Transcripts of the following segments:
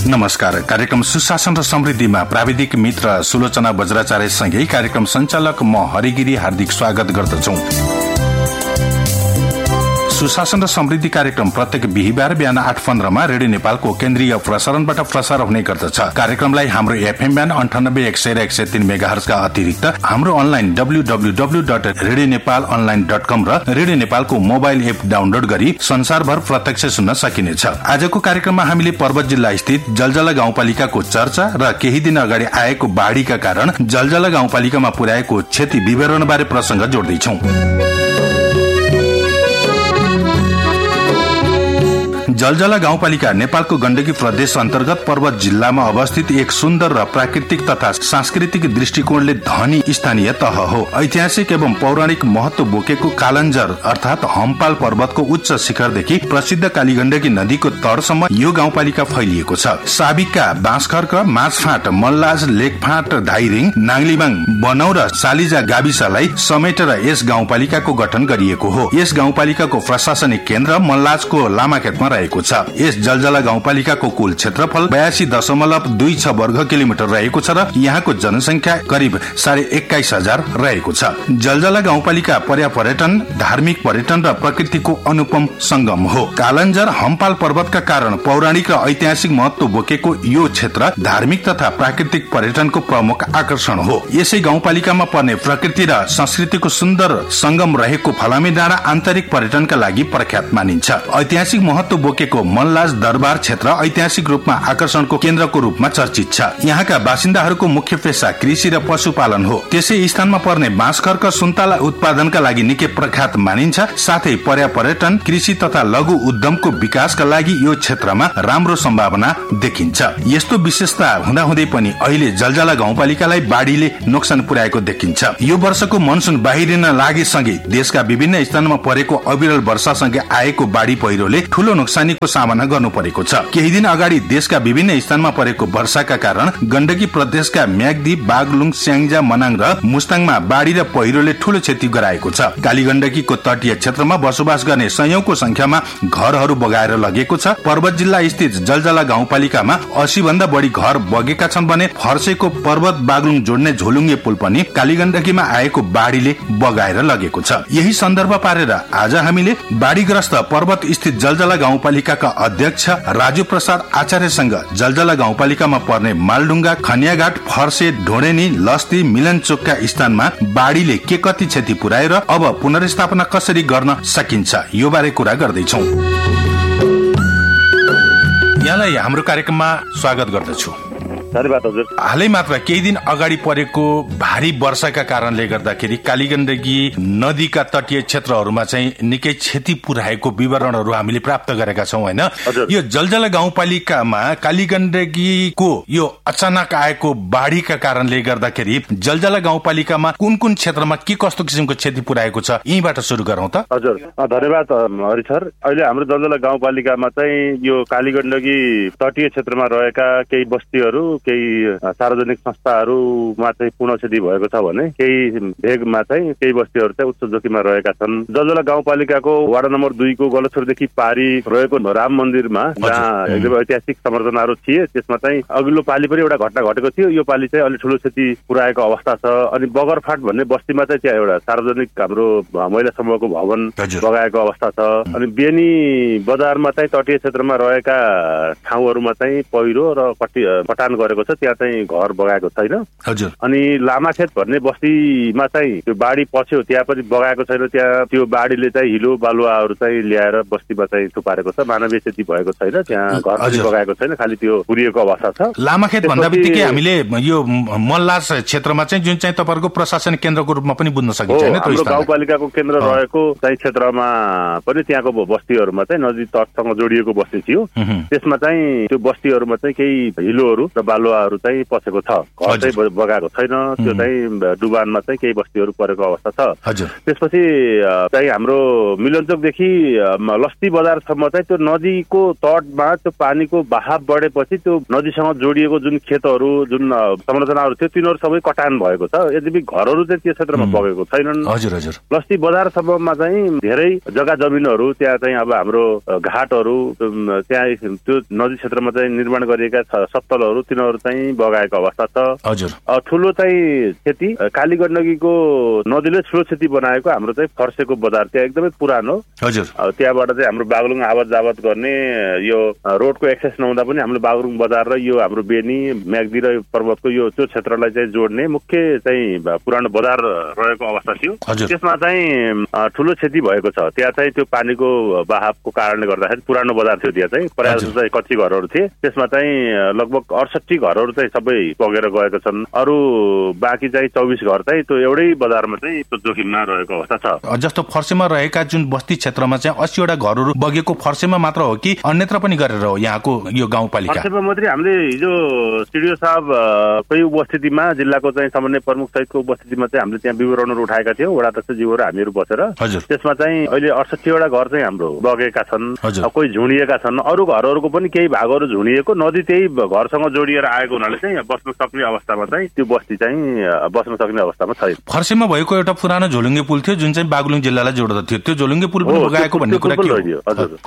नमस्कार। कार्यक्रम सुशासन र समृद्धिमा प्राविधिक मित्र सुलोचना बज्राचार्यसँगै कार्यक्रम सञ्चालक म हरिगिरी हार्दिक स्वागत गर्दछौ। सुशासन र समृद्धि कार्यक्रम प्रत्येक बिहीबार बिहान 8:15 रेडियो नेपालको केन्द्रीय प्रसारणबाट प्रसार हुने गर्दछ। कार्यक्रमलाई हाम्रो एफएम ब्यान्ड 98.100 मेगाहर्जका अतिरिक्त हाम्रो अनलाइन www.radionepalonline.com र रेडियो नेपालको मोबाइल एप डाउनलोड गरी संसारभर प्रत्यक्ष सुन्न सकिनेछ। आजको कार्यक्रममा हामीले पर्वत जिल्ला स्थित जलजला गाउँपालिकाको चर्चा र केही दिन अगाडि आएको बाढ़ीका कारण जलजला गाउँपालिकामा पुर्याएको क्षति विवरणबारे प्रसंग जोड्दैछौं। जलजला गाउँपालिका नेपालको गण्डकी प्रदेश अन्तर्गत पर्वत जिल्लामा अवस्थित एक सुन्दर र प्राकृतिक तथा सांस्कृतिक दृष्टिकोणले धनी स्थानीय तह हो। ऐतिहासिक एवं पौराणिक महत्व बोकेको कालंजर अर्थात हम्पाल पर्वतको उच्च शिखरदेखि प्रसिद्ध कालीगण्डकी नदीको तडसम्म यो गाउँपालिका फैलिएको छ। साबिकका बाँसखर्क, माझफाँट, मल्लाज, लेकफाँट, धाइरिङ, नाङलिबाङ, बनौ र सालिजा गाविसलाई समेटेर यस गाउँपालिकाको गठन गरिएको हो। यस गाउँपालिकाको प्रशासनिक केन्द्र मल्लाजको लामाखेतमा रहेको छ। यस जलजला गाउँपालिकाको कुल क्षेत्रफल 82.26 वर्ग किलोमिटर रहेको छ र यहाँको जनसंख्या करिब 21,500 रहेको छ। जलजला गाउँपालिका पर्यटन, धार्मिक पर्यटन र प्रकृतिको अनुपम संगम हो। कालंजर हम्पाल पर्वतका कारण पौराणिक र ऐतिहासिक महत्व बोकेको यो क्षेत्र धार्मिक तथा प्राकृतिक पर्यटनको प्रमुख आकर्षण हो। यसै गाउँपालिकामा पर्ने प्रकृति र संस्कृतिको सुन्दर संगम रहेको फलामे डाँडा आन्तरिक पर्यटनका लागि प्रख्यात मानिन्छ। ऐतिहासिक महत्व बोकेको मल्लाज दरबार क्षेत्र ऐतिहासिक रूपमा आकर्षणको केन्द्रको रूपमा चर्चित छ। यहाँका बासिन्दाहरूको मुख्य पेशा कृषि र पशुपालन हो। त्यसै स्थानमा पर्ने बाँसखर्क सुन्तला उत्पादनका लागि निकै प्रख्यात मानिन्छ। साथै पर्यटन, कृषि तथा लघु उद्यमको विकासका लागि यो क्षेत्रमा राम्रो सम्भावना देखिन्छ। यस्तो विशेषता हुँदाहुँदै पनि अहिले जलजला गाउँपालिकालाई बाढ़ीले नोक्सान पुर्याएको देखिन्छ। यो वर्षको मनसुन बाहिरिन लागेसँगै देशका विभिन्न स्थानमा परेको अविरल वर्षासँगै आएको बाढ़ी पहिरोले ठूलो नोक्सानीको सामना गर्नु परेको छ। केही दिन अगाडि देशका विभिन्न स्थानमा परेको वर्षाका कारण गण्डकी प्रदेशका म्याग्दी, बागलुङ, स्याङ्जा, मनाङ र मुस्ताङमा बाढ़ी र पहिरोले ठूलो क्षति गराएको छ। कालीगण्डकीको तटीय क्षेत्रमा बसोबास गर्ने सयौंको संख्यामा घरहरू बगाएर लगेको छ। पर्वत जिल्ला स्थित जलजला गाउँपालिकामा 80 भन्दा बढ़ी घर बगेका छन् भने फर्सेको पर्वत बागलुङ जोड्ने झोलुङ्गे पुल पनि कालीगण्डकीमा आएको बाढ़ीले बगाएर लगेको छ। यही सन्दर्भ पारेर आज हामीले बाढ़ीग्रस्त पर्वत स्थित जलजला गाउँपालिकाका अध्यक्ष राजु प्रसाद आचार्यसँग जलजला गाउँपालिकामा पर्ने मालडुङ्गा, खनियाघाट, फर्से, ढोडेनी, लस्ती, मिलनचोकका स्थानमा बाढ़ीले के कति क्षति पुर्याएर अब पुनर्स्थापना कसरी गर्न सकिन्छ यो बारे कुरा गर्दैछौं। यहाँलाई हाम्रो कार्यक्रममा स्वागत गर्दछु। धन्यवाद हजुर। हालै मात्र केही दिन अगाडि परेको भारी वर्षाका कारणले गर्दाखेरि कालीगण्डकी नदीका तटीय क्षेत्रहरूमा चाहिँ निकै क्षति पुर्याएको विवरणहरू हामीले प्राप्त गरेका छौं हैन। यो जलजला गाउँपालिकामा कालीगण्डकीको यो अचानक आएको बाढ़ीका कारणले गर्दाखेरि जलजला गाउँपालिकामा कुन कुन क्षेत्रमा के कस्तो किसिमको क्षति पुर्याएको छ यहीबाट सुरु गरौँ त। हजुर धन्यवाद हरि सर। अहिले हाम्रो जलजला गाउँपालिकामा चाहिँ यो कालीगण्डकी तटीय क्षेत्रमा रहेका केही बस्तीहरू, केही सार्वजनिक संस्थाहरूमा चाहिँ पूर्ण क्षति भएको छ भने केही भेगमा चाहिँ केही बस्तीहरू चाहिँ उच्च जोखिममा रहेका छन्। जलजला गाउँपालिकाको वार्ड नम्बर 2 को गलछोरदेखि पारी रहेको राम मन्दिरमा जहाँ एकदम ऐतिहासिक संरचनाहरू थिए त्यसमा चाहिँ अघिल्लो पालि पनि एउटा घटना घटेको थियो। यो पालि चाहिँ अलि ठुलो क्षति पुर्याएको अवस्था छ। अनि बगरफाट भन्ने बस्तीमा चाहिँ त्यहाँ एउटा सार्वजनिक हाम्रो महिला समूहको भवन बगाएको अवस्था छ। अनि बेनी बजारमा चाहिँ तटीय क्षेत्रमा रहेका ठाउँहरूमा चाहिँ पहिरो र पटान गरेको छ, त्यहाँ चाहिँ घर बगाएको छैन। अनि लामाखेत भन्ने बस्तीमा चाहिँ त्यो बाढ़ी पस्यो, त्यहाँ पनि बगाएको छैन। त्यहाँ त्यो बाढ़ीले चाहिँ हिलो बालुवाहरू चाहिँ ल्याएर बस्तीमा चाहिँ थुपारेको छ। मानवीय क्षति भएको छैन, त्यहाँ घर पनि बगाएको छैन, खालि त्यो पुरिएको अवस्था छ। लामाखेत भन्दा बित्तिकै हामीले यो मल्लास क्षेत्रमा चाहिँ जुन चाहिँ तपाईहरुको प्रशासनिक केन्द्रको रूपमा पनि बुझ्न सकिन्छ हैन। त्यो गाउँपालिकाको केन्द्र रहेको चाहिँ क्षेत्रमा पनि त्यहाँको बस्तीहरूमा चाहिँ नदी तटसँग जोडिएको बस्ती थियो। त्यसमा चाहिँ त्यो बस्तीहरूमा चाहिँ केही हिलोहरू र बालुवाहरू चाहिँ पसेको छ, घर चाहिँ बगाएको छैन, त्यो चाहिँ डुबानमा चाहिँ केही बस्तीहरू परेको अवस्था छ। त्यसपछि चाहिँ हाम्रो मिलनचोकदेखि लस्ती बजारसम्म चाहिँ त्यो नदीको तटमा त्यो पानीको बहाव बढेपछि त्यो नदीसँग जोडिएको जुन खेतहरू जुन संरचनाहरू थियो तिनीहरू सबै कटान भएको छ। यद्यपि घरहरू चाहिँ त्यो क्षेत्रमा बगेको छैनन्। लस्ती बजारसम्ममा चाहिँ धेरै जग्गा जमिनहरू त्यहाँ चाहिँ अब हाम्रो घाटहरू त्यहाँ त्यो नदी क्षेत्रमा चाहिँ निर्माण गरिएका सत्तलहरू तिनीहरू चाहिँ बगाएको अवस्था छ। ठुलो चाहिँ क्षति कालीगण्डकीको नदीले ठुलो क्षति बनाएको हाम्रो चाहिँ फर्सेको बजार त्यहाँ एकदमै पुरानो। त्यहाँबाट चाहिँ हाम्रो बागलुङ आवत जावत गर्ने यो रोडको एक्सेस नहुँदा पनि हाम्रो बागलुङ बजार र यो हाम्रो बेनी म्याग्दी र पर्वतको यो त्यो क्षेत्रलाई चाहिँ जोड्ने मुख्य चाहिँ पुरानो बजार रहेको अवस्था थियो। त्यसमा चाहिँ ठुलो क्षति भएको छ। त्यहाँ चाहिँ त्यो पानीको बहावको कारणले गर्दाखेरि पुरानो बजार थियो, त्यहाँ चाहिँ पर्याप्त चाहिँ कच्ची घरहरू थिए, त्यसमा चाहिँ लगभग 68 घरहरू चाहिँ सबै बगेर गएका छन्। अरू बाँकी चाहिँ 24 घर चाहिँ त्यो एउटै बजारमा चाहिँ त्यो जोखिममा रहेको अवस्था छ। जस्तो फर्सेमा रहेका जुन बस्ती क्षेत्रमा चाहिँ 80 वटा घरहरू बगेको फर्सेमा मात्र हो कि अन्यत्र पनि गरेर हो यहाँको यो गाउँपालिका? फर्सेमा मात्रै हामीले हिजो सिडिओ साहबकै उपस्थितिमा जिल्लाको चाहिँ समन्वय प्रमुख सहितको उपस्थितिमा चाहिँ हामीले त्यहाँ विवरणहरू उठाएका थियौँ, वडा अध्यक्षज्यूहरू हामीहरू बसेर। त्यसमा चाहिँ अहिले 68 वटा घर चाहिँ हाम्रो बगेका छन्, कोही झुडिएका छन्, अरू घरहरूको पनि केही भागहरू झुडिएको, नदी त्यही घरसँग जोडिएर आएको हुनाले चाहिँ बस्न सक्ने अवस्थामा चाहिँ त्यो बस्ती चाहिँ बस्न सक्ने अवस्थामा छैन। फर्सेमा भएको एउटा पुरानो झोलुङ्गे पुल थियो जुन चाहिँ बागलुङ जिल्लालाई जोड्दथ्यो, त्यो झोलुङ्गे पुल पनि बगाएको भन्ने कुरा के हो?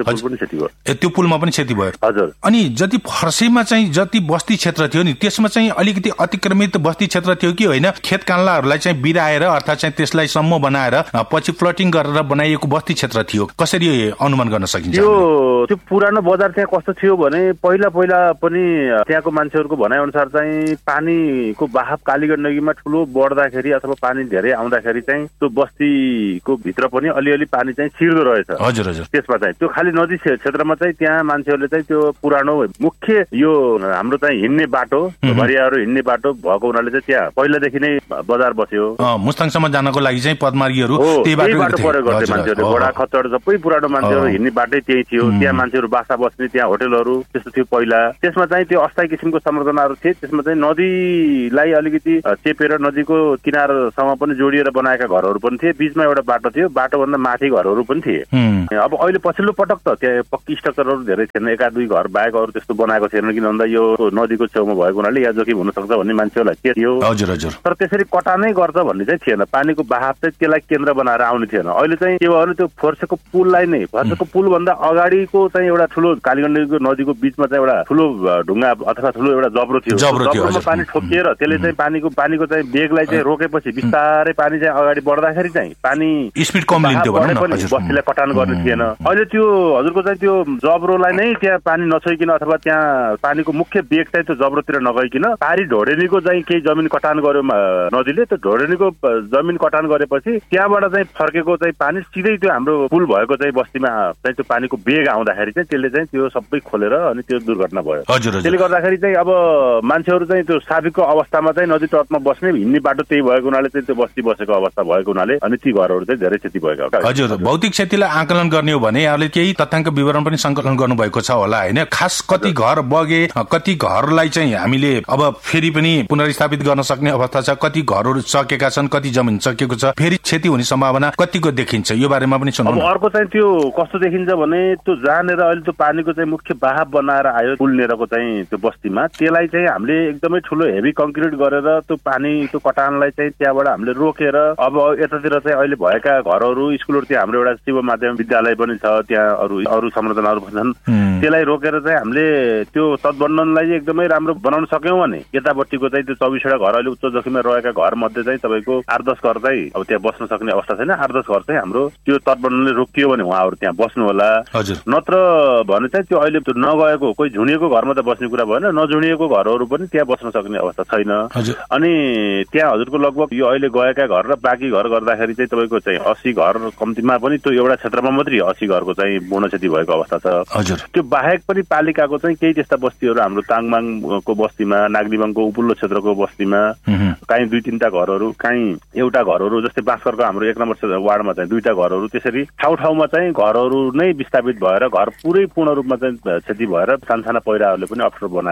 त्यो पुलमा पनि क्षति भयो। अनि जति फर्सेमा चाहिँ जति बस्ती क्षेत्र थियो नि त्यसमा चाहिँ अलिकति अतिक्रमित बस्ती क्षेत्र थियो कि होइन? खेत कान्लाहरूलाई चाहिँ बिराएर अर्थात् चाहिँ त्यसलाई समूह बनाएर पछि फ्लटिङ गरेर बनाइएको बस्ती क्षेत्र थियो, कसरी अनुमान गर्न सकिन्छ? त्यो पुरानो बजार त्यहाँ कस्तो थियो भने पहिला पनि त्यहाँको मान्छेहरूको भनाइ अनुसार चाहिँ पानीको बहाव कालीगण्डकीमा ठुलो बढ्दाखेरि अथवा पानी धेरै आउँदाखेरि चाहिँ त्यो बस्तीको भित्र पनि अलिअलि पानी चाहिँ छिर्दो रहेछ। त्यसमा चाहिँ त्यो खालि नदी क्षेत्रमा चाहिँ त्यहाँ मान्छेहरूले चाहिँ त्यो पुरानो मुख्य यो हाम्रो चाहिँ हिँड्ने बाटो भरियाहरू हिँड्ने बाटो भएको हुनाले चाहिँ त्यहाँ पहिलादेखि नै बजार बस्यो। मुस्ताङसम्म जानको लागि चाहिँ पदमार्गीहरू त्यही बाटो प्रयोग गर्थे मान्छेहरूले, बडा खच्चड सबै पुरानो मान्छेहरू हिँड्ने बाटै त्यही थियो। त्यहाँ मान्छेहरू बासा बस्ने, त्यहाँ होटेलहरू त्यस्तो थियो पहिला। त्यसमा चाहिँ त्यो अस्थायी किसिमको संरचनाहरू थिए। त्यसमा चाहिँ नदीलाई अलिकति चेपेर नदीको किनारसँग पनि जोडिएर बनाएका घरहरू पनि थिए, बीचमा एउटा बाटो थियो, बाटोभन्दा माथि घरहरू पनि थिए। अब अहिले पछिल्लो पटक त त्यहाँ पक्की स्ट्रक्चरहरू धेरै थिएन, एका दुई घर बाहेक अरू त्यस्तो बनाएको थिएन, किन भन्दा यो नदीको छेउमा भएको हुनाले यहाँ जोखिम हुन सक्छ भन्ने मान्छेहरूलाई के थियो। तर त्यसरी कटानै गर्छ भन्ने चाहिँ थिएन, पानीको बहाव चाहिँ त्यसलाई केन्द्र बनाएर आउने थिएन। अहिले चाहिँ के भयो भने त्यो फर्सेको पुललाई नै, फर्सेको पुल भन्दा अगाडिको चाहिँ एउटा ठुलो कालीगण्डकीको नदीको बीचमा चाहिँ एउटा ठुलो ढुङ्गा अथवा ठुलो एउटा जब्रो थियो, जब्रोमा पानी ठोकिएर त्यसले चाहिँ पानीको चाहिँ वेगलाई चाहिँ रोकेपछि बिस्तारै पानी चाहिँ अगाडि बढ्दाखेरि चाहिँ पानी स्पिड कम लिन्थ्यो भने पनि बस्तीलाई कटान गर्ने थिएन। अहिले त्यो हजुरको चाहिँ त्यो जब्रोलाई नै त्यहाँ पानी नछोइकन अथवा त्यहाँ पानीको मुख्य वेग चाहिँ त्यो जब्रोतिर नगइकन पारी ढोडेनीको चाहिँ केही जमिन कटान गर्यो नदीले, त्यो ढोडेनीको जमिन कटान गरेपछि त्यहाँबाट चाहिँ फर्केको चाहिँ पानी सिधै त्यो हाम्रो पुल भएको चाहिँ बस्तीमा चाहिँ त्यो पानीको वेग आउँदाखेरि चाहिँ त्यसले चाहिँ त्यो सबै खोलेर अनि त्यो दुर्घटना भयो। त्यसले गर्दाखेरि चाहिँ अब मान्छेहरू चाहिँ त्यो साबिकको अवस्थामा चाहिँ नदी तटमा बस्ने हिँड्ने बाटो त्यही भएको हुनाले चाहिँ त्यो बस्ती बसेको अवस्था भएको हुनाले अनि ती घरहरू चाहिँ धेरै क्षति भएका। हजुर, भौतिक क्षतिलाई आकलन गर्ने हो भने यहाँले केही तथ्याङ्क विवरण पनि संकलन गर्नुभएको छ होला होइन? खास कति घर बगे, कति घरलाई चाहिँ हामीले अब फेरि पनि पुनर्स्थापित गर्न सक्ने अवस्था छ, कति घरहरू सकेका छन्, कति जमिन सकेको छ, फेरि क्षति हुने सम्भावना कतिको देखिन्छ, यो बारेमा पनि सुनौँ। अब अर्को चाहिँ त्यो कस्तो देखिन्छ भने त्यो जहाँनिर अहिले त्यो पानीको चाहिँ मुख्य बहाव बनाएर आयो पुलनेरको चाहिँ त्यो बस्तीमा, त्यसलाई चाहिँ हामीले एकदमै ठुलो हेभी कङ्क्रिट गरेर त्यो पानी त्यो कटानलाई चाहिँ त्यहाँबाट हामीले रोकेर अब यतातिर चाहिँ अहिले भएका घरहरू स्कुलहरू त्यहाँ हाम्रो एउटा शिव माध्यमिक विद्यालय पनि छ, त्यहाँ अरू संरचनाहरू पनि छन्, त्यसलाई रोकेर चाहिँ हामीले त्यो तटबन्धनलाई एकदमै राम्रो बनाउन सक्यौँ भने यतापट्टिको चाहिँ त्यो 24 वटा घर अहिले उच्च जोखिममा रहेका घर मध्ये चाहिँ तपाईँको 8-10 घर चाहिँ अब त्यहाँ बस्न सक्ने अवस्था छैन। 8-10 घर चाहिँ हाम्रो त्यो तटबन्धनले रोकियो भने उहाँहरू त्यहाँ बस्नु होला, नत्र भने चाहिँ त्यो अहिले त्यो नगएको कोही झुडिएको घरमा त बस्ने कुरा भएन, नझुडिएको घरहरू पनि त्यहाँ बस्न सक्ने अवस्था छैन। अनि त्यहाँ हजुरको लगभग यो अहिले गएका घर र बाँकी घर गर्दाखेरि चाहिँ तपाईँको चाहिँ 80 घर कम्तीमा पनि त्यो एउटा क्षेत्रमा मात्रै 80 घरको चाहिँ पूर्ण क्षति भएको अवस्था छ। त्यो बाहेक पनि पालिकाको चाहिँ केही त्यस्ता बस्तीहरू हाम्रो ताङमाङको बस्तीमा, नागलिबाङको उपल्लो क्षेत्रको बस्तीमा काहीँ 2-3टा घरहरू, काहीँ एउटा घरहरू, जस्तै बाँसकरको हाम्रो 1 नम्बर वार्डमा चाहिँ 2टा घरहरू, त्यसरी ठाउँमा चाहिँ घरहरू नै विस्थापित भएर घर पुरै पूर्ण रूपमा चाहिँ क्षति भएर सानसाना पहिराहरूले पनि अप्ठ्यारो बनाएको अवस्था छ।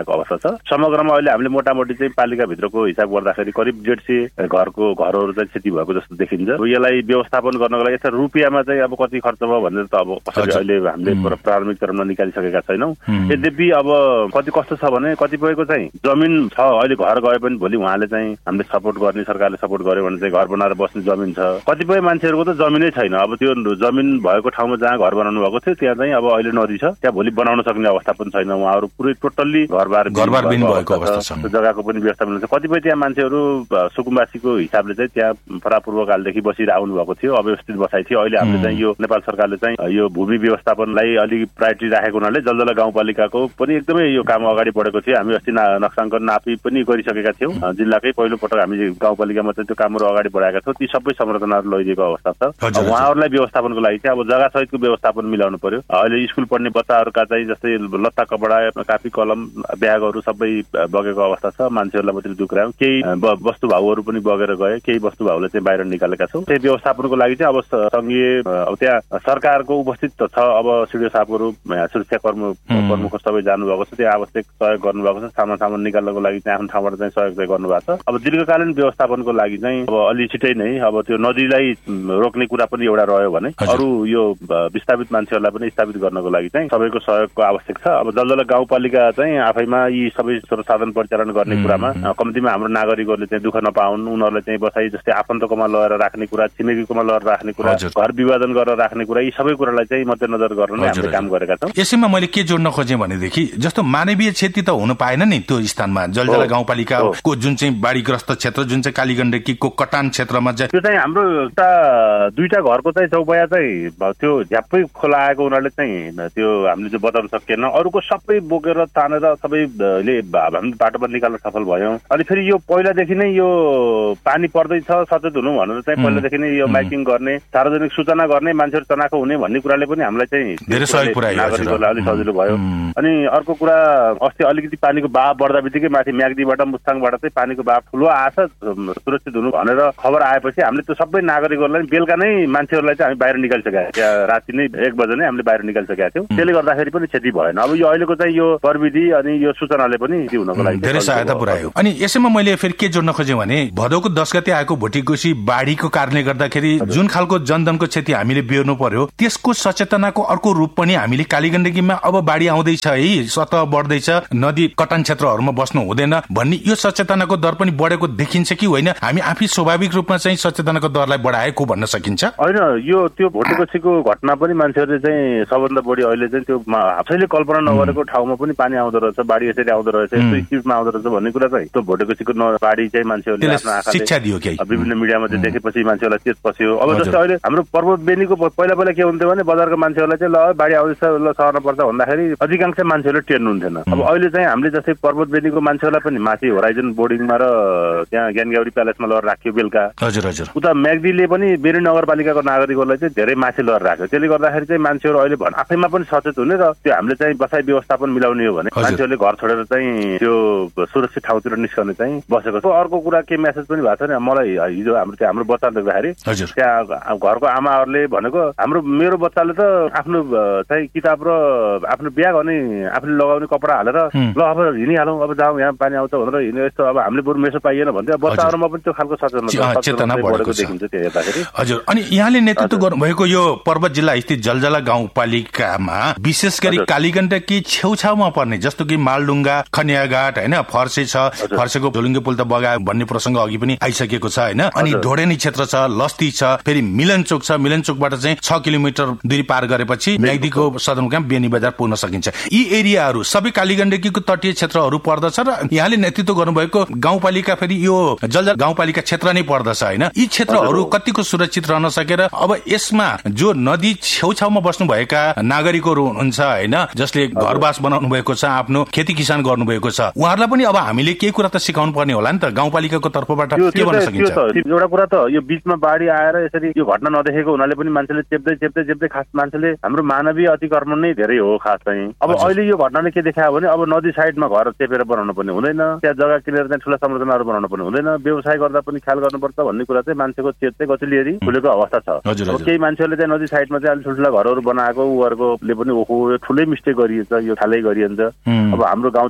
छ। समग्रमा अहिले हामीले मोटामोटी चाहिँ पालिकाभित्रको हिसाब गर्दाखेरि करिब 150 घरहरू चाहिँ क्षति भएको जस्तो देखिन्छ। यसलाई व्यवस्थापन गर्नको लागि यता रुपियाँमा चाहिँ अब कति खर्च भयो भनेर त अब कसैले अहिले हामीले प्रारम्भिक चरणमा निकालिसकेका छैनौँ। यद्यपि अब कति कस्तो छ भने कतिपयको चाहिँ जमिन छ, अहिले घर गए पनि भोलि उहाँले चाहिँ हामीले सपोर्ट गर्ने, सरकारले सपोर्ट गर्यो भने चाहिँ घर बनाएर बस्ने जमिन छ। कतिपय मान्छेहरूको त जमिनै छैन। अब त्यो जमिन भएको ठाउँमा जहाँ घर बनाउनु भएको थियो त्यहाँ चाहिँ अब अहिले नदी छ, त्यहाँ भोलि बनाउन सक्ने अवस्था पनि छैन। उहाँहरू पुरै टोटल्ली घरबारबिन भएको अवस्था छ। जग्गाको पनि व्यवस्था मिल्छ। कतिपय त्यहाँ मान्छेहरू सुकुम्बासीको हिसाबले चाहिँ त्यहाँ परापूर्वकालदेखि बसिर आउनु भएको थियो, अव्यवस्थित बसाइ थियो। अहिले हामीले चाहिँ यो नेपाल सरकारले चाहिँ यो भूमि व्यवस्थापनलाई अलिक प्रायोरिटी राखेको हुनाले जलजला गाउँपालिकाको पनि एकदमै यो काम अगाडि बढेको थियो। हामी अस्ति नक्साङ्कन नापी पनि गरिसकेका थियौँ। जिल्लाकै पहिलो पटक हामी गाउँपालिकामा चाहिँ त्यो कामहरू अगाडि बढाएका छौँ। ती सबै संरचनाहरू लैदिएको अवस्था छ। उहाँहरूलाई व्यवस्थापनको लागि चाहिँ अब जग्गा सहितको व्यवस्थापन मिलाउनु पर्यो। अहिले स्कुल पढ्ने बच्चाहरूका चाहिँ जस्तै लत्ता कपडा, कापी कलम, ब्यागहरू सबै बगेको अवस्था छ। मान्छेहरूलाई मात्रै दुख्रायौँ। केही वस्तुभाउहरू पनि बगेर गए, केही वस्तुभाउले चाहिँ बाहिर निकालेका छौँ। त्यही व्यवस्थापनको लागि चाहिँ अब सङ्घीय अब त्यहाँ सरकारको उपस्थित छ। अब सिडिओ साहबहरू सुरक्षा प्रमुख सबै जानुभएको छ, त्यहाँ आवश्यक सहयोग गर्नुभएको छ। सामान निकाल्नको लागि चाहिँ आफ्नो ठाउँबाट चाहिँ सहयोग चाहिँ गर्नुभएको छ। अब दीर्घकालीन व्यवस्थापनको लागि चाहिँ अब अलि छिटै नै अब त्यो नदीलाई रोक्ने कुरा पनि एउटा रह्यो भने अरू यो विस्थापित मान्छेहरूलाई पनि स्थापित गर्नको लागि चाहिँ सबैको सहयोगको आवश्यक छ। अब जलजला गाउँपालिका चाहिँ आफैमा यी सबै स्रोत साधन परिचालन गर्ने कुरामा कम्तीमा हाम्रो नागरिकहरूले चाहिँ दुःख नपाउन्, उनीहरूले चाहिँ बसाइ जस्तै आफन्तकोमा लगेर राख्ने कुरा, छिमेकीकोमा लगेर राख्ने कुरा, घर विभाजन गरेर राख्ने कुरा, यी सबै कुरालाई चाहिँ मध्यनजर गर्न नै हामीले काम गरेका छौँ। यसैमा मैले के जोड्न खोजेँ भनेदेखि जस्तो मानवीय क्षति त हुनु पाएन नि त्यो स्थानमा। जलजला गाउँपालिकाको जुन चाहिँ बाढीग्रस्त क्षेत्र, जुन चाहिँ कालीगण्डकीको कटान क्षेत्रमा चाहिँ त्यो चाहिँ हाम्रो एउटा दुईटा घरको चाहिँ चौपाया चाहिँ त्यो झ्याप्पै खोला आएको हुनाले चाहिँ त्यो हामीले चाहिँ बचाउन सकिएन। अरूको सबै बोकेर तानेर सबैले हामी बाटोमा निकाल्न सफल भयौँ। अनि फेरि यो पहिलादेखि नै यो पानी पर्दैछ सचेत हुनु भनेर चाहिँ पहिलादेखि नै यो माइकिङ गर्ने, सार्वजनिक सूचना गर्ने, मान्छेहरू तनाखो हुने भन्ने कुराले पनि हामीलाई चाहिँ धेरै सहयोग पुर्यायो, नागरिकहरूलाई अलिक सजिलो भयो। अनि अर्को कुरा अस्ति अलिकति पानीको बहाव बढ्दा बित्तिकै माथि म्याग्दीबाट मुस्ताङबाट चाहिँ पानीको बहाव ठुलो आछ, सुरक्षित हुनु भनेर खबर आएपछि हामीले त्यो सबै नागरिकहरूलाई बेलुका नै मान्छेहरूलाई चाहिँ हामी बाहिर निकालिसकेका, त्यहाँ राति नै 1 बजे नै हामीले बाहिर निकालिसकेका थियौँ। त्यसले गर्दाखेरि पनि क्षति भएन। अब यो अहिलेको चाहिँ यो प्रविधि अनि यो सूचनाले पनि हुनको लागि धेरै सहायता पुर्यायो। अनि यसैमा मैले फेरि के जोड्न खोजेँ भने भदौको 10 गते आएको भुटीकोशी बाढीको कारणले गर्दाखेरि जुन खालको जनधनको क्षति हामीले बेहोर्नु पर्यो, त्यसको सचेतनाको अर्को रूप पनि हामीले कालीगण्डकीमा अब बाढी आउँदैछ है, सतह बढ्दैछ, नदी कटान क्षेत्रहरूमा बस्नु हुँदैन भन्ने यो सचेतनाको दर पनि बढेको देखिन्छ कि होइन? हामी आफै स्वाभाविक रूपमा चाहिँ सचेतनाको दरलाई बढाएको भन्न सकिन्छ? होइन, यो त्यो भुटीकोशीको घटना पनि मान्छेहरूले चाहिँ सबभन्दा बढी अहिले चाहिँ त्यो आफैले कल्पना नगरेको ठाउँमा पनि पानी आउँदो रहेछ, बाढी यसरी आउँदो रहेछ, यस्तो स्थितिमा आउँदो रहेछ भन्ने कुरा चाहिँ त्यो भुटीकोशीको बाढी चाहिँ मान्छेहरूले आफ्नो आँखाले शिक्षा दियो कि विभिन्न मिडियामा चाहिँ देखेपछि मान्छेहरूलाई चेत पस्यो। अब जस्तै अहिले हाम्रो पर्वत बेनीको पहिला के हुन्थ्यो भने बजारको मान्छेहरूलाई चाहिँ ल बाढी आउँदैछ, ल सर्न पर्छ भन्दाखेरि अधिकांश मान्छेहरूले टेर्नुहुन्थेन। अब अहिले चाहिँ हामीले जस्तै पर्वत बेनीको मान्छेहरूलाई पनि माथि होराइजन बोर्डिङमा र त्यहाँ ज्ञानगाउरी प्यालेसमा लगेर राख्यो बेलुका। उता म्याग्दीले पनि बेनी नगरपालिकाको नागरिकहरूलाई चाहिँ धेरै माथि लगेर राख्यो। त्यसले गर्दाखेरि चाहिँ मान्छेहरू अहिले आफैमा पनि सचेत हुने र त्यो हामीले चाहिँ बसाइ व्यवस्थापन मिलाउने हो भने मान्छेहरूले घर छोडेर चाहिँ त्यो सुरक्षित ठाउँतिर निस्कने चाहिँ बसेको छ। अर्को कुरा के मेसेज पनि भएको छ नि, मलाई हिजो हाम्रो बच्चा देख्दाखेरि त्यहाँ घरको आमाहरूले भनेको मेरो बच्चाले त आफ्नो चाहिँ किताब र आफ्नो ब्याग अनि आफूले लगाउने कपडा हालेर ल अब हिँडिहालौँ, अब जाउँ, यहाँ पानी आउँछ भनेर हिँड्यो। यस्तो अब हामीले बरु मेसो पाइएन भन्थ्यो। बच्चाहरूमा पनि त्यो खालको सचेतना बढेको देखिन्छ त्यो हेर्दाखेरि। हजुर, अनि यहाँले नेतृत्व गर्नुभएको यो पर्वत जिल्ला स्थित जलजला गाउँपालिकामा विशेष गरी कालीगण्डकी छेउछाउमा पर्ने जस्तो कि मालडुङ्गा, खनियाघाट होइन, फर्से छ, फर्सेको झोलुङ्गे पुल त बगायो भन्ने प्रसङ्ग अघि पनि आइसकेको छ होइन। अनि ढोडेनी क्षेत्र छ, लस्ती छ, फेरि मिलनचोक छ, मिलनचोकबाट चाहिँ 6 किलोमिटर दूरी पार गरेपछि म्याग्दीको सदरमुकाम बेनी बजार पुग्न सकिन्छ। यी एरियाहरू सबै कालीगण्डकीको तटीय क्षेत्रहरू पर्दछ र यहाँले नेतृत्व गर्नुभएको गाउँपालिका फेरि यो जलजला गाउँपालिका क्षेत्र नै पर्दछ होइन। यी क्षेत्रहरू कतिको सुरक्षित रहन सकेर अब यसमा जो नदी छेउछाउमा बस्नुभएका नागरिकहरू हुनुहुन्छ होइन, जसले घरबास बनाउनु भएको छ, आफ्नो खेती किसान गर्नुभएको छ, उहाँहरूलाई पनि अब हामीले केही कुरा त सिकाउनु पर्ने होला नि त गाउँपालिकाको तर्फबाट। के भन्न सकिन्छ? एउटा कुरा त यो बीचमा बाढी आएर यसरी यो घटना नदेखेको हुनाले पनि मान्छेले चेप्दै खास मान्छेले हाम्रो मानवीय अतिक्रमण नै धेरै हो खास चाहिँ। अब अहिले यो घटनाले के देखायो भने अब नदी साइडमा घर चेपेर बनाउनु पनि हुँदैन, त्यहाँ जग्गा किनेर चाहिँ ठुला संरचनाहरू बनाउनु पनि हुँदैन, व्यवसाय गर्दा पनि ख्याल गर्नुपर्छ भन्ने कुरा चाहिँ मान्छेको चेत चाहिँ गतिलिएरी खुलेको अवस्था छ। अब केही मान्छेहरूले चाहिँ नदी साइडमा चाहिँ अलिक ठुल्ठुला घरहरू बनाएको उहाँहरूकोले पनि ओहो ठुलै मिस्टेक गरिन्छ, यो खालै गरिन्छ। अब हाम्रो गाउँ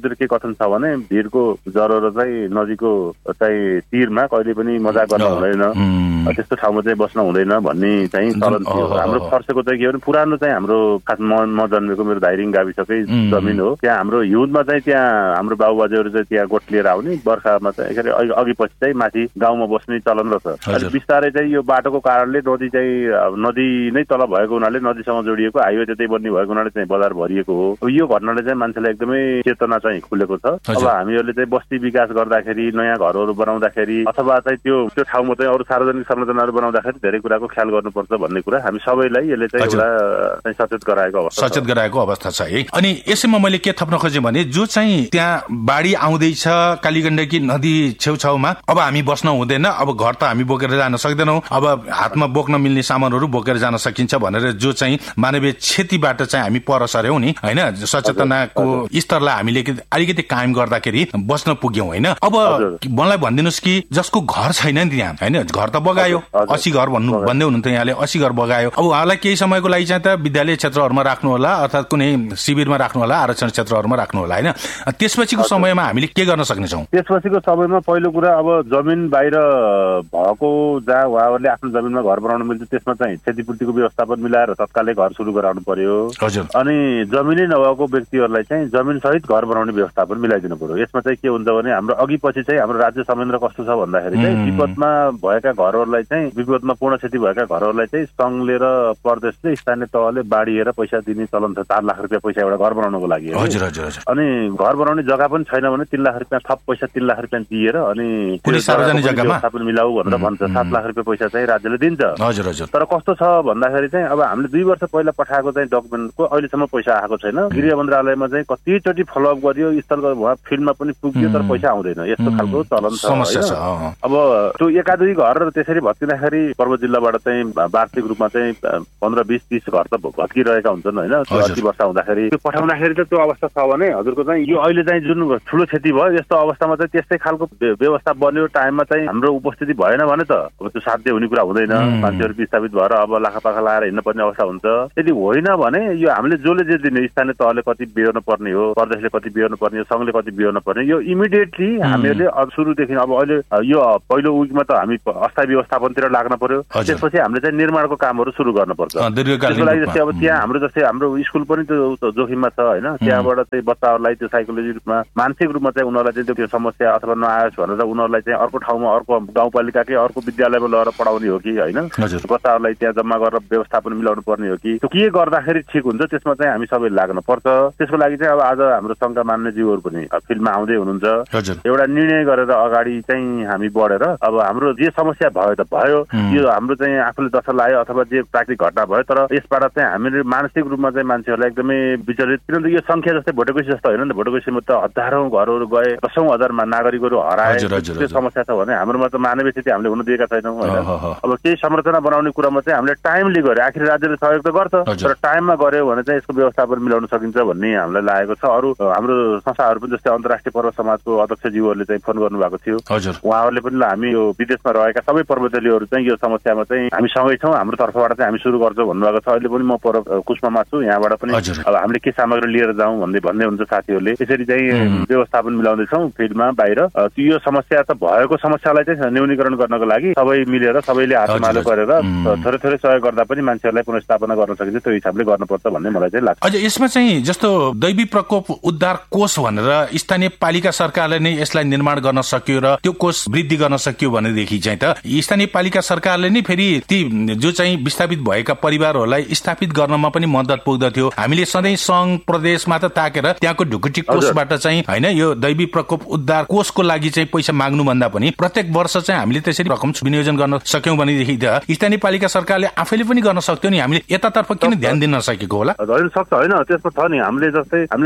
ठाउँतिर के कथन छ भने भिडको जरो र चाहिँ नजिकको चाहिँ तीरमा कहिले पनि मजाक गर्न हुँदैन, त्यस्तो ठाउँमा चाहिँ बस्न हुँदैन भन्ने चाहिँ चलन थियो। हाम्रो फर्सेको चाहिँ के भने पुरानो चाहिँ हाम्रो खास म जन्मेको मेरो धाइरिङ गाविसकै जमिन हो। त्यहाँ हाम्रो हिउँदमा चाहिँ त्यहाँ हाम्रो बाबुबाजेहरू चाहिँ त्यहाँ गोठ लिएर आउने, बर्खामा चाहिँ अघि पछि चाहिँ माथि गाउँमा बस्ने चलन रहेछ। अनि बिस्तारै चाहिँ यो बाटोको कारणले नदी चाहिँ नदी नै तल भएको हुनाले नदीसँग जोडिएको, हाइवे त्यतै बन्ने भएको हुनाले चाहिँ बजार भरिएको हो। यो घटनाले चाहिँ मान्छेलाई एकदमै चेतना चाहिँ खुलेको छ। अब हामीहरूले चाहिँ बस्ती विकास गर्दाखेरि, नयाँ घरहरू बनाउँदाखेरि अथवा चाहिँ त्यो ठाउँमा चाहिँ अरू सार्वजनिक संरचनाहरू बनाउँदाखेरि धेरै कुराको ख्याल गर्नुपर्छ भन्ने कुरा हामी सबैलाई यसले चाहिँ एउटा सचेत गराएको अवस्था छ है। अनि यसैमा मैले के थप्न खोजेँ भने जो चाहिँ त्यहाँ बाढी आउँदैछ कालीगण्डकी नदी छेउछाउमा, अब हामी बस्न हुँदैन, अब घर त हामी बोकेर जान सक्दैनौँ, अब हातमा बोक्न मिल्ने सामानहरू बोकेर जान सकिन्छ भनेर जो चाहिँ मानवीय क्षतिबाट चाहिँ हामी पर सर्यौं नि होइन, सचेतनाको स्तरलाई हामीले अलिकति कायम गर्दाखेरि बस्न पुग्यौं होइन। अब मलाई भनिदिनुहोस् कि जसको घर छैन नि त्यहाँ होइन, घर त बगायो, 80 घर भन्दै हुनुहुन्थ्यो यहाँले, 80 घर बगायो। अब उहाँलाई केही समयको लागि चाहिँ त विद्यालय क्षेत्रहरूमा राख्नु होला अर्थात् कुनै शिविरमा राख्नु होला, आरक्षण क्षेत्रहरूमा राख्नु होला होइन। त्यसपछिको समयमा हामीले के गर्न सक्नेछौँ? त्यसपछिको समयमा पहिलो कुरा अब जमिन बाहिर भएको जहाँ उहाँहरूले आफ्नो जमिनमा घर बनाउन मिल्छ त्यसमा चाहिँ क्षतिपूर्तिको व्यवस्थापन मिलाएर तत्कालै घर सुरु गराउनु पर्यो। अनि जमिनै नभएको व्यक्तिहरूलाई चाहिँ जमिन सहित घर बनाउने व्यवस्थापन मिलाइदिनु पर्यो। यसमा चाहिँ के हुन्छ भने हाम्रो अघि पछि चाहिँ हाम्रो राज्य संयन्त्र कस्तो छ भन्दाखेरि चाहिँ विपदमा भएका घरहरूलाई चाहिँ विपदमा पूर्ण क्षति भएका घरहरूलाई चाहिँ संघले र प्रदेशले स्थानीय तहले बाँडिएर पैसा दिने चलन छ। 4 लाख रुपियाँ पैसा एउटा घर बनाउनको लागि। अनि घर बनाउने जग्गा पनि छैन भने 3 लाख रुपियाँ थप पैसा 3 लाख रुपियाँ दिएर अनि सार्वजनिक जग्गामा व्यवस्थापन मिलाऊ भनेर भन्छ। 7 लाख रुपियाँ पैसा चाहिँ राज्यले दिन्छ। तर कस्तो छ भन्दाखेरि चाहिँ अब हामीले 2 वर्ष पहिला पठाएको चाहिँ डकुमेन्टको अहिलेसम्म पैसा आएको छैन। गृह मन्त्रालयमा चाहिँ कतिचोटि फलोअप गरियो, स्थल उहाँ फिल्डमा पनि पुग्यो तर पैसा आउँदैन। यस्तो खालको चलन छ। अब त्यो 1-2 घर त्यसरी भत्किँदाखेरि पर्वत जिल्लाबाट चाहिँ वार्षिक रूपमा चाहिँ 15, 20, 30 घर त भत्किरहेका हुन्छन् होइन। त्यो 80 वर्ष हुँदाखेरि त्यो पठाउँदाखेरि त त्यो अवस्था छ भने हजुरको चाहिँ यो अहिले चाहिँ जुन ठुलो क्षति भयो यस्तो अवस्थामा चाहिँ त्यस्तै खालको व्यवस्था बन्यो टाइममा चाहिँ हाम्रो उपस्थिति भएन भने त अब त्यो साध्य हुने कुरा हुँदैन। मान्छेहरू विस्थापित भएर अब लाखापाखा लाएर हिँड्न पर्ने अवस्था हुन्छ। यदि होइन भने यो हामीले जसले जे दिने, स्थानीय तहले कति बिहोर्न पर्ने हो, प्रदेशले कति बिहोर्न पर्ने हो, संघले कति बिहोर्न पर्ने, यो इमिडिएटली हामीहरूले सुरुदेखि अब अहिले यो पहिलो विकमा त हामी अस्थायी व्यवस्थापनतिर लाग्न पर्यो। त्यसपछि हामीले चाहिँ निर्माणको कामहरू सुरु गर्नुपर्छ। त्यसको लागि जस्तै अब त्यहाँ हाम्रो स्कुल पनि त्यो जोखिममा छ होइन। त्यहाँबाट चाहिँ बच्चाहरूलाई त्यो साइकोलोजी रूपमा मानसिक रूपमा चाहिँ उनीहरूलाई चाहिँ त्यो समस्या अथवा नआयोस् भनेर उनीहरूलाई चाहिँ अर्को ठाउँमा अर्को गाउँपालिकाकै अर्को विद्यालयमा लगेर पढाउने हो कि होइन, बच्चाहरूलाई त्यहाँ जम्मा गरेर व्यवस्थापन मिलाउनु पर्ने हो कि के गर्दाखेरि ठिक हुन्छ त्यसमा चाहिँ हामी सबै लाग्न पर्छ। त्यसको लागि चाहिँ अब आज हाम्रो सङ्घका मान्यज्यूहरू पनि फिल्डमा आउँदै हुनुहुन्छ। एउटा निर्णय गरेर अगाडि चाहिँ हामी बढेर अब हाम्रो जे समस्या भयो त भयो, यो हाम्रो चाहिँ आफूले दशा लायो अथवा जे प्राकृतिक घटना भयो, तर यसबाट चाहिँ हामीले मानसिक रूपमा चाहिँ मान्छेहरूलाई एकदमै विचलित, किनभने यो संख्या जस्तै भोटेकोसी जस्तो होइन नि। भोटेकोसीमा त हजारौँ घरहरू गए, 10,000 नागरिकहरू हराए। त्यो समस्या छ भने हाम्रोमा त मानवीय स्थिति हामीले हुन दिएका छैनौँ होइन। अब केही संरचना बनाउने कुरामा चाहिँ हामीले टाइमली गऱ्यो, आखिर राज्यले सहयोग त गर्छ तर टाइममा गऱ्यो भने चाहिँ यसको व्यवस्थापन मिलाउन सकिन्छ भन्ने हामीलाई लागेको छ। अरू हाम्रो संस्थाहरू पनि जस्तै अन्तर्राष्ट्रिय पर्वत समाजको अध्यक्षज्यूहरूले चाहिँ फोन गर्नुभएको थियो। उहाँहरूले पनि हामी यो विदेशमा रहेका सबै पर्वतेलीहरू चाहिँ यो समस्यामा चाहिँ हामी सँगै छौँ, हाम्रो तर्फबाट चाहिँ हामी सुरु गर्छौँ भन्नुभएको छ। अहिले पनि म कुस्मामा छु, यहाँबाट पनि अब हामीले के सामग्री लिएर जाउँ भन्दै हुन्छ साथीहरूले। त्यसरी चाहिँ व्यवस्थापन मिलाउँदैछौँ फिल्डमा बाहिर। यो समस्या त भएको समस्यालाई चाहिँ न्यूनीकरण गर्नको लागि सबै मिलेर सबैले हातमालो गरेर थोरै थोरै सहयोग गर्दा पनि मान्छेहरूलाई पुनर्स्थापना गर्न सकिन्छ, त्यो हिसाबले गर्नुपर्छ भन्ने मलाई चाहिँ लाग्छ। अझ यसमा चाहिँ जस्तो दैवी प्रकोप उद्धार कोष भनेर स्थानीय पालिका सरकारले नै यसलाई निर्माण गर्न सक्यो र त्यो कोष वृद्धि गर्न सक्यो भनेदेखि चाहिँ त स्थानीय पालिका सरकारले नै फेरि ती जो चाहिँ विस्थापित भएका परिवारहरूलाई स्थापित गर्नमा पनि मद्दत पुग्दथ्यो। हामीले सधैँ संघ प्रदेशमा त ताकेर त्यहाँको ढुकुटी कोषबाट चाहिँ होइन यो दैवी प्रकोप उद्धार कोषको लागि चाहिँ पैसा माग्नु भन्दा पनि प्रत्येक वर्ष चाहिँ हामीले त्यसरी रकम विनियोजन गर्न सक्यौं भनेदेखि त स्थानीय पालिका सरकारले आफैले पनि गर्न सक्थ्यो नि। हामीले यतातर्फ किन ध्यान दिन नसकेको होला? होइन सक्छ होइन, त्यसमा छ नि। हामीले जस्तै हामीले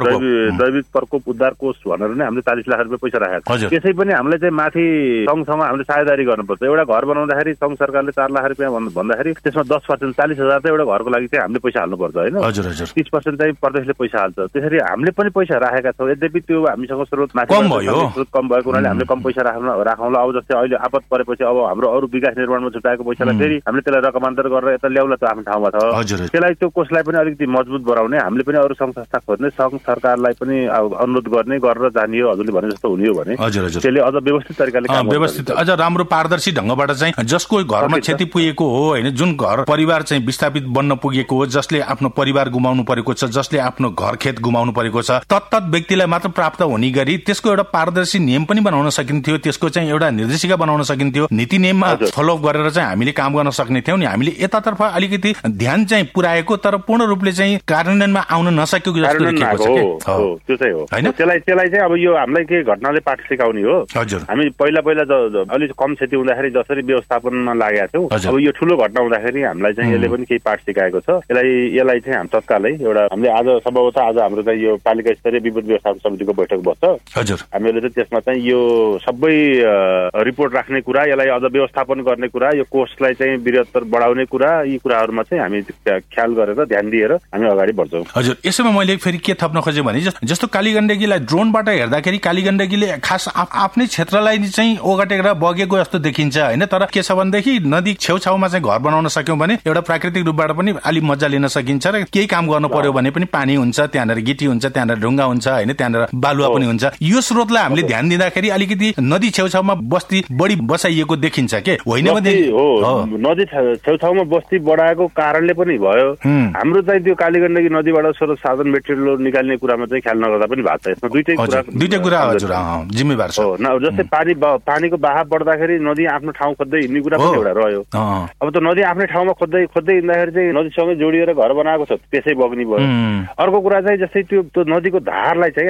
दैविक प्रकोप उद्धार कोष भनेर नै हामीले 40 लाख रुपियाँ पैसा राखेको छ। त्यसै पनि हामीले चाहिँ माथि सँगसँग हामीले साझेदारी गर्नुपर्छ। एउटा घर बनाउँदाखेरि सङ्घ सरकारले 4 लाख रुपियाँ भन्दाखेरि त्यसमा 10% 40,000 चाहिँ एउटा घरको लागि चाहिँ हामीले पैसा हाल्नुपर्छ होइन। 30% चाहिँ प्रदेशले पैसा हाल्छ। त्यसरी हामीले पनि पैसा राखेका छौँ। यद्यपि त्यो हामीसँग स्रोत कम भएको हुनाले हामीले कम पैसा राखौँला। अब जस्तै अहिले आपत परेपछि अब हाम्रो अरू विकास निर्माणमा छुट्याएको पैसालाई फेरि हामीले त्यसलाई रकमान्तर गरेर यता ल्याउला त्यो आफ्नो ठाउँमा छ। त्यसलाई त्यो कोषलाई पनि अलिकति मजबुत बनाउने हामीले पनि अरू सङ्घ संस्था खोज्ने, सङ्घ सरकारलाई पनि अनुरोध गरेर जानियो हजुरले भने जस्तो हुने हो भने त्यसले अझ व्यवस्थित तरिकाले काम व्यवस्थित अझ राम्रो पारदर्शी ढंगबाट चाहिँ जसको घरमा क्षति पुगेको हो हैन, जुन घर परिवार चाहिँ विस्थापित बन्न पुगेको हो, जसले आफ्नो परिवार गुमाउनु परेको छ, जसले आफ्नो घर खेत गुमाउनु परेको छ, तत्त व्यक्तिलाई मात्र प्राप्त हुने गरी त्यसको एउटा पारदर्शी नियम पनि बनाउन सकिन्थ्यो, त्यसको चाहिँ एउटा निर्देशिका बनाउन सकिन्थ्यो, नीति नियममा फलोअप गरेर चाहिँ हामीले काम गर्न सक्ने थियौं नि। हामीले यतातर्फ अलिकति ध्यान चाहिँ पुर्याएको तर पूर्ण रूपले चाहिँ कार्यान्वयनमा आउन नसकेको जस्तो देखिएको छ हो। त्यो चाहिँ हो हैन, त्यसलाई चाहिँ अब यो हामीलाई के घटनाले पाठ सिकाउने हो। हामी पहिला अलिक कम क्षति हुँदाखेरि जसरी व्यवस्थापनमा लागेका थियौं, अब यो ठूलो घटना हुँदाखेरि हामीलाई चाहिँ यसले पनि केही पाठ सिकाएको छ। यसलाई चाहिँ हामी तत्कालै एउटा हामीले आज सम्भवतः आज हाम्रो चाहिँ यो पालिका स्तरीय विपद व्यवस्थापन समितिको बैठक बस्छ। हामीले चाहिँ त्यसमा चाहिँ यो सबै रिपोर्ट राख्ने कुरा, यसलाई अझ व्यवस्थापन गर्ने कुरा, यो कोस्टलाई चाहिँ बृहत्तर बढाउने कुरा, यी कुराहरूमा चाहिँ हामी ख्याल गरेर ध्यान दिएर हामी अगाडि बढ्छौँ। हजुर, यसैमा मैले फेरि के थप्न खोजेँ भने जस्तो कालीगण्डकीलाई ड्रोनबाट हेर्दाखेरि कालीगण्डकीले खास आफ्नै क्षेत्रलाई चाहिँ ओगटेर बगेको जस्तो देखिन्छ हैन, तर के छ भनेदेखि नदी छेउछाउमा चाहिँ घर बनाउन सक्यौं भने एउटा प्राकृतिक रूपबाट पनि अलि मजा लिन सकिन्छ र केही काम गर्नु पर्यो भने पनि पानी हुन्छ, त्यहाँनिर गिटी हुन्छ, त्यहाँनिर ढुङ्गा हुन्छ हैन, त्यहाँनिर बालुवा पनि हुन्छ। यो स्रोतलाई हामीले ध्यान दिँदाखेरि अलिकति नदी छेउछाउमा बस्ती बढी बसाइएको देखिन्छ के होइन भने नदी छेउछाउमा बस्ती बढाएको कारणले पनि भयो। हाम्रो चाहिँ त्यो कालीगण्डकी नदीबाट स्रोत साधन मेटेरियल निकाल्ने कुरामा चाहिँ ख्याल नगर्दा पनि भएको छ। यसमा दुईटै कुरा हजुर जिम्मेवार छ। जस्तै पानीको बहाव बढ्दाखेरि नदी आफ्नो ठाउँ खोज्दै हिँड्ने कुरा पनि एउटा रह्यो। अब त नदी आफ्नै ठाउँमा खोज्दै हिँड्दाखेरि चाहिँ नदीसँगै जोडिएर घर बनाएको छ, त्यसै बग्ने भयो। अर्को कुरा चाहिँ जस्तै त्यो नदीको धारलाई चाहिँ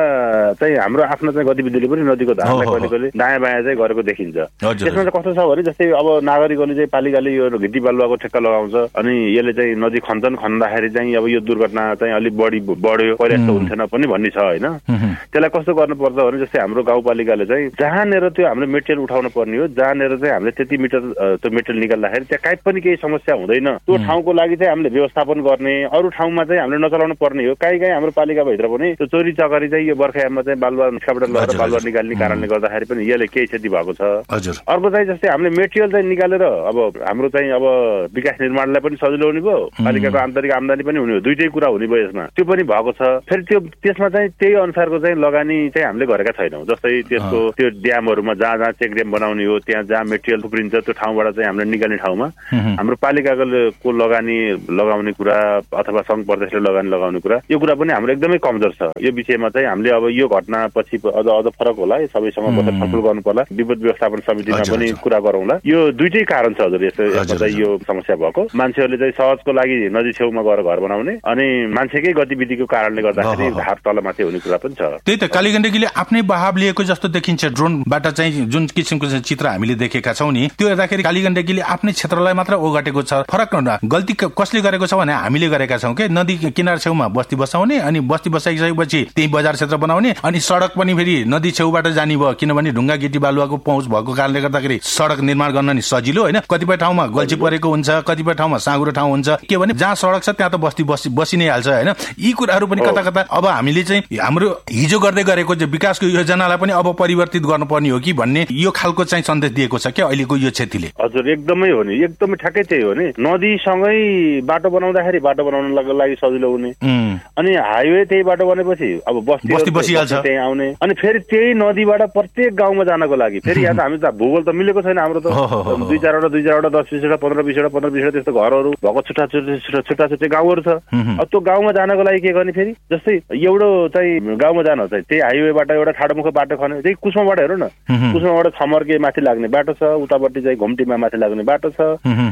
हाम्रो आफ्नो चाहिँ गतिविधिले पनि नदीको धारलाई कहिले कहिले दायाँ बायाँ चाहिँ गरेको देखिन्छ। त्यसमा चाहिँ कस्तो छ भने जस्तै अब नागरिकले चाहिँ पालिकाले यो घिटी बालुवाको ठेक्का लगाउँछ अनि यसले चाहिँ नदी खन्दाखेरि चाहिँ अब यो दुर्घटना चाहिँ अलिक बढ्यो, पहिला यस्तो हुन्थेन पनि भन्ने छ होइन। त्यसलाई कस्तो गर्नुपर्छ भने जस्तै हाम्रो गाउँपालिकाले चाहिँ जहाँनिर त्यो हाम्रो मेटेरियल उठाउनु पर्ने हो, जहाँनिर चाहिँ हामीले त्यति मिटर त्यो मेटेरियल निकाल्दाखेरि त्यहाँ काहीँ पनि केही समस्या हुँदैन, त्यो ठाउँको लागि चाहिँ हामीले व्यवस्थापन गर्ने, अरू ठाउँमा चाहिँ हामीले नचलाउनु पर्ने हो। काहीँ हाम्रो पालिकाभित्र पनि त्यो चोरी चकारी चाहिँ यो बर्खायाममा चाहिँ बालुवा निस्काबाट लगेर बालुवा निकाल्ने कारणले गर्दाखेरि पनि यसले केही क्षति भएको छ। अर्को चाहिँ जस्तै हामीले मेटेरियल चाहिँ निकालेर अब हाम्रो चाहिँ अब विकास निर्माणलाई पनि सजिलो हुने भयो, पालिकाको आन्तरिक आम्दानी पनि हुने हो, दुईटै कुरा हुने भयो यसमा, त्यो पनि भएको छ। फेरि त्यसमा चाहिँ त्यही अनुसारको चाहिँ लगानी चाहिँ हामीले गरेका छैनौँ। जस्तै त्यसको त्यो ड्यामहरूमा जहाँ चेक ड्याम बनाउने हो, त्यहाँ जहाँ मेटेरियल थुप्रिन्छ त्यो ठाउँबाट चाहिँ हामीले निकाल्ने ठाउँमा हाम्रो पालिकाको लगानी लगाउने कुरा अथवा सङ्घ प्रदेशले लगाउने कुरा, यो कुरा पनि हाम्रो एकदमै कमजोर छ। यो विषयमा चाहिँ हामीले अब यो घटना पछि अझ फरक होला, यो सबैसँग बसेर छलफल गर्नु पर्ला, विपद व्यवस्थापन समितिमा पनि कुरा गरौँला। यो दुईटै कारण छ हजुर यसो चाहिँ यो समस्या भएको। मान्छेहरूले चाहिँ सहजको लागि नदी छेउमा गएर घर बनाउने अनि मान्छेकै गतिविधिको कारणले गर्दाखेरि धार तलमाथि हुने कुरा पनि छ। त्यही त कालीगण्डकीले आफ्नै बहाव लिएको जस्तो देखिन्छ। ड्रोनबाट चाहिँ जुन किसिमको चित्र हामीले देखेका छौँ नि, त्यो हेर्दाखेरि कालीगण्डकीले आफ्नै क्षेत्रलाई मात्र ओगटेको छ। फरक गल्ती कसले गरेको छ भने हामीले गरेका छौँ के, नदी किनार छेउमा बस्ती बसाउने अनि बस्ती बसाइसकेपछि त्यही बजार क्षेत्र बनाउने अनि सडक पनि फेरि नदी छेउबाट जाने भयो, किनभने ढुङ्गा गिटी बालुवाको पहुँच भएको कारणले गर्दाखेरि सडक निर्माण गर्न नि सजिलो होइन। कतिपय ठाउँमा गल्छी परेको हुन्छ, कतिपय ठाउँमा साँगुरो ठाउँ हुन्छ, के भने जहाँ सडक छ त्यहाँ त बसी नै हाल्छ होइन। यी कुराहरू पनि कता कता अब हामीले चाहिँ हाम्रो हिजो गर्दै गरेको चाहिँ विकासको योजनालाई पनि अब परिवर्तित गर्नुपर्ने हो कि भन्ने यो खालको चाहिँ सन्देश दिएको छ क्या अहिलेको यो क्षतिले। हजुर एकदमै हो नि, एकदमै ठ्याक्कै त्यही हो नि। नदीसँगै बाटो बनाउँदाखेरि बाटो बनाउनको लागि सजिलो हुने अनि हाइवे त्यही बाटो बनेपछि अब बस्ती बसिहाल्छ त्यही आउने अनि फेरि त्यही नदीबाट प्रत्येक गाउँमा जानको लागि फेरि यहाँ त हामी त भूगोल त मिलेको छैन हाम्रो त, दुई चारवटा 10-20वटा 15-20वटा त्यस्तो घरहरू भएको छुट्टा गाउँहरू छ। अब त्यो गाउँमा जानको लागि के गर्ने, फेरि जस्तै एउटा चाहिँ गाउँमा जानु चाहिँ त्यही हाइवेबाट एउटा ठाडोमुख बाटो खने, त्यही कुस्माबाट हेरौँ न, कुस्माबाट छमर्के माथि लाग्ने बाटो छ, उतापट्टि चाहिँ घुम्टीमा माथि लाग्ने बाटो छ,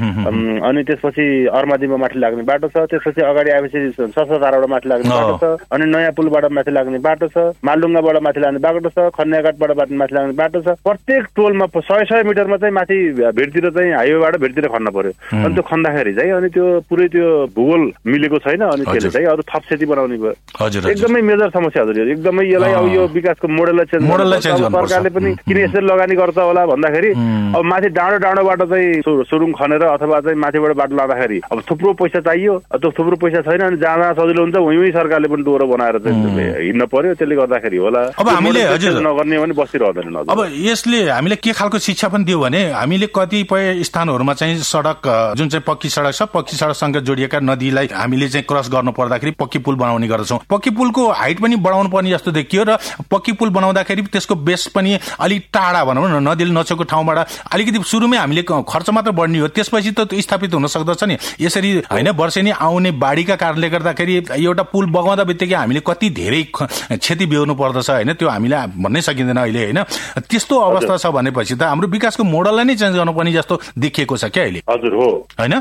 अनि त्यसपछि अर्मादीमा माथि लाग्ने बाटो छ, त्यसपछि अगाडि आएपछि ससताराबाट माथि लाग्ने बाटो छ, अनि नयाँ पुलबाट माथि लाग्ने बाटो छ, मालडुङ्गाबाट माथि लाग्ने बाटो छ, खन्याघाटबाट माथि लाग्ने बाटो छ। प्रत्येक टोलमा 100 मिटरमा चाहिँ माथि भिडतिर चाहिँ हाइवेबाट भिडतिर खन्न पर्यो। अनि त्यो खन्दाखेरि चाहिँ अनि त्यो पुरै त्यो भूगोल मिलेको छैन अनि त्यसले चाहिँ अरू थप क्षति बनाउने भयो। एकदमै मेजर समस्या हजुर, एकदमै यसलाई अब यो विकासको मोडललाई चेन्ज सरकारले पनि किन यसरी लगानी गर्छ होला भन्दाखेरि अब माथि डाँडोबाट चाहिँ सुरुङ खनेर अथवा चाहिँ माथिबाट बाटो लाँदाखेरि अब थुप्रो पैसा चाहियो, त्यो थुप्रो पैसा छैन अनि जहाँ सजिलो हुन्छ उहीँ सरकारले पनि डोरो बनाएर चाहिँ हिँड्न पर्यो, त्यसले गर्दाखेरि होला। अब हामीले नगर्ने भने बसिरहँदैन। अब यसले हामीले के खालको शिक्षा पनि दियो भने हामीले कतिपय स्थानहरूमा चाहिँ सडक जुन चाहिँ पक्की सडक छ, पक्की सडकसँग जोडिएका नदीलाई हामीले चाहिँ क्रस गर्नु पर्दाखेरि पक्की पुल बनाउने गर्दछौँ। पक्की पुल पुलको हाइट पनि बढाउनु पर्ने जस्तो देखियो र पक्की पुल बनाउँदाखेरि त्यसको बेस पनि अलिक टाढा भनौँ न, नदीले नछेको ठाउँबाट अलिकति सुरुमै हामीले खर्च मात्र बढ्ने हो, त्यसपछि त स्थापित हुन सक्दछ नि। यसरी होइन वर्षेनी आउने बाढीका कारणले गर्दाखेरि एउटा पुल बगाउँदा बित्तिकै हामीले कति धेरै क्षति बेहोर्नु पर्दछ होइन, त्यो हामीलाई भन्नै सकिँदैन अहिले होइन। त्यस्तो अवस्था छ भनेपछि त हाम्रो विकासको मोडललाई नै चेन्ज गर्नुपर्ने जस्तो देखिएको छ क्या अहिले। हजुर हो होइन।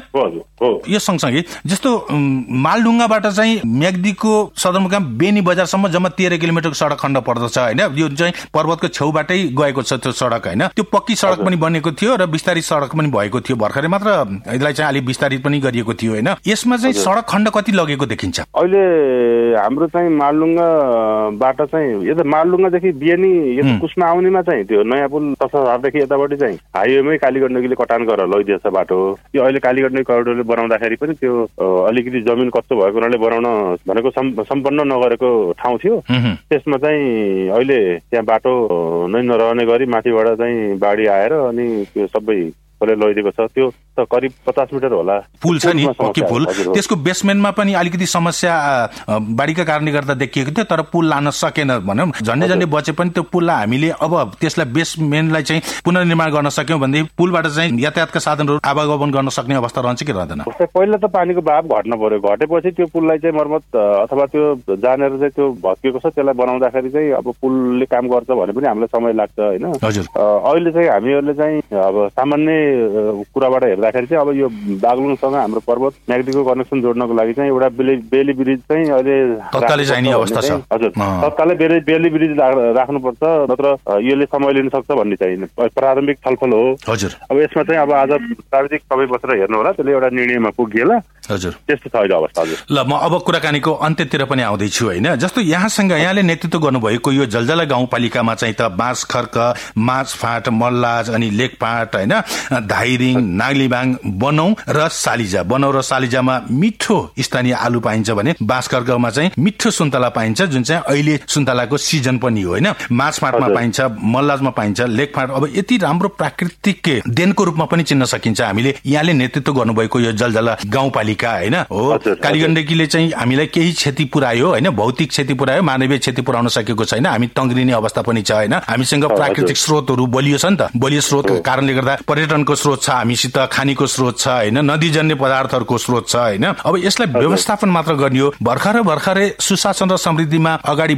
यो सँगसँगै जस्तो मालढुङ्गाबाट चाहिँ म्याग्दीको सदरमुकाम बेनी बजारसम्म जम्मा 13 किलोमिटरको सडक खण्ड पर्दछ होइन। यो चाहिँ पर्वतको छेउबाटै गएको छ त्यो सडक होइन। त्यो पक्की सडक पनि बनेको थियो र विस्तारित सडक पनि भएको थियो, भर्खरै मात्र यसलाई चाहिँ अलिक विस्तारित पनि गरिएको थियो होइन। यसमा चाहिँ सडक खण्ड कति लगेको देखिन्छ अहिले? हाम्रो चाहिँ मालढुङ्गाबाट चाहिँ यता मालढुङ्गादेखि बियनी यता कुस्मा आउनेमा चाहिँ त्यो नयाँ पुल 10,000देखि यतापट्टि चाहिँ हाइवेमै कालीगण्डकीले कटान गरेर लैदिएछ बाटो। त्यो अहिले कालीगण्डकी करिडोरले बनाउँदाखेरि पनि त्यो अलिकति जमिन कच्चो भएको हुनाले बनाउन भनेको सम्पन्न नगरेको ठाउँ थियो। त्यसमा चाहिँ अहिले त्यहाँ बाटो नै नरहने गरी माथिबाट चाहिँ बाढी आएर अनि त्यो सबै लैदिएको छ। त्यो त करिब 50 मिटर होला पुल छ नि, पक्की पुल। त्यसको बेसमेन्टमा पनि अलिकति समस्या बाढीका कारणले गर्दा देखिएको थियो, तर पुल लान सकेन भनौँ। झन्डै झन्डै बचे पनि त्यो पुललाई हामीले अब त्यसलाई बेसमेन्टलाई चाहिँ पुनर्निर्माण गर्न सक्यौँ भनेदेखि पुलबाट चाहिँ यातायातका साधनहरू आवागमन गर्न सक्ने अवस्था रहन्छ कि रहँदैन? पहिला त पानीको बहाव घट्न पर्यो, घटेपछि त्यो पुललाई चाहिँ मर्मत अथवा त्यो जानेर चाहिँ त्यो भत्किएको छ त्यसलाई बनाउँदाखेरि चाहिँ अब पुलले काम गर्छ भने पनि हामीलाई समय लाग्छ होइन। अहिले चाहिँ हामीहरूले चाहिँ अब सामान्य कुराबाट हेर्दाखेरि चाहिँ अब यो बागलुङसँग हाम्रो पर्वत म्याग्दीको कनेक्सन जोड्नको लागि चाहिँ एउटा बेली ब्रिज चाहिँ अहिले तत्कालै चाहिने अवस्था छ। हजुर, तत्कालै बेली ब्रिज राख्नुपर्छ, नत्र यसले समय लिन सक्छ भन्ने चाहिँ प्रारम्भिक छलफल हो। हजुर, अब यसमा चाहिँ अब आज प्राविधिक सबै बसेर हेर्नु होला, त्यसले एउटा निर्णयमा पुगिएला। हजुर, त्यस्तो छ अहिले अवस्था। हजुर, ल म अब कुराकानीको अन्त्यतिर पनि आउँदैछु होइन। जस्तो यहाँले नेतृत्व गर्नुभएको यो जलजला गाउँपालिकामा चाहिँ त बाँसखर्क, माझफाँट, मल्लाज अनि लेकपाट होइन, धाइरिङ, नागलीबाङ, बनौं र सालिजा। बनौं र सालिजामा मिठो स्थानीय आलु पाइन्छ भने बाँसखर्कमा चाहिँ मिठो सुन्तला पाइन्छ, जुन चाहिँ अहिले सुन्तलाको सिजन पनि हो होइन। माझफाँटमा पाइन्छ, मल्लाजमा पाइन्छ, लेकफाँट अब यति राम्रो प्राकृतिक देनको रूपमा पनि चिन्न सकिन्छ हामीले। यहाँले नेतृत्व गर्नुभएको यो जलजला गाउँपालिका होइन हो। कालीगण्डकीले चाहिँ हामीलाई केही क्षति पुर्यायो होइन, भौतिक क्षति पुर्यायो, मानवीय क्षति पुर्याउन सकेको छैन। हामी तङ्ग्रिने अवस्था पनि छ होइन। हामीसँग प्राकृतिक स्रोतहरू बलियो छ नि त, बलियो स्रोतको कारणले गर्दा पर्यटनको स्रोत छ, हामीसित खानीको स्रोत छ होइन, नदीजन्य पदार्थहरूको स्रोत छ होइन। अब यसलाई व्यवस्थापन मात्र गर्ने हो। भर्खरै सुशासन र समृद्धिमा अगाडि